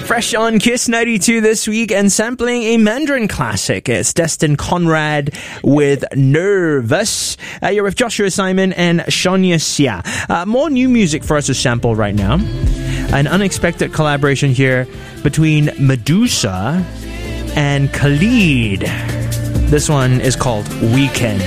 Fresh on Kiss 92 this week and sampling a Mandarin classic. It's Destin Conrad with Nervous. You're with Joshua Simon and Shania Xia. More new music for us to sample right now. An unexpected collaboration here between Medusa and Khalid. This one is called Weekend.